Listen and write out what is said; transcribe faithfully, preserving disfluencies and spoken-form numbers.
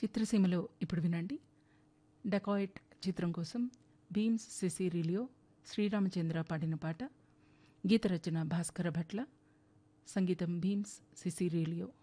చిత్రసీమలో ఇప్పుడు వినండి. డకాయిట్ చిత్రం కోసం భీమ్స్ సిసిరిలియో శ్రీరామచంద్ర పాడిన పాట. గీత రచన భాస్కర భట్ల, సంగీతం భీమ్స్ సిసిరిలియో.